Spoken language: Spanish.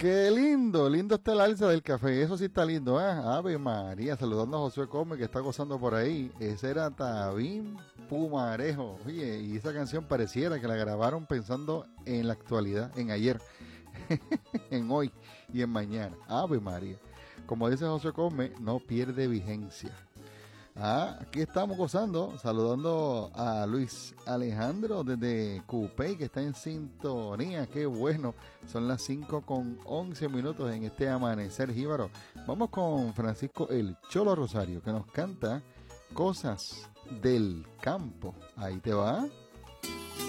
Qué lindo, lindo está el alza del café, eso sí está lindo, ¿eh? Ave María, saludando a Josué Come que está gozando por ahí. Ese era Tabín Pumarejo. Oye, y esa canción pareciera que la grabaron pensando en la actualidad, en ayer, en hoy y en mañana. Ave María. Como dice Josué Come, no pierde vigencia. Aquí estamos gozando, saludando a Luis Alejandro desde Cupey, que está en sintonía. Qué bueno, son las 5:11 en este amanecer jíbaro. Vamos con Francisco el Cholo Rosario, que nos canta Cosas del Campo. Ahí te va.